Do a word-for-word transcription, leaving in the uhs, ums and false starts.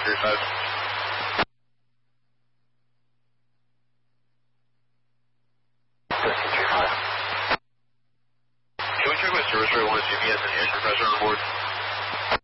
three five. Thirteen three five. Can we check my service right one G P S and engine pressure on board?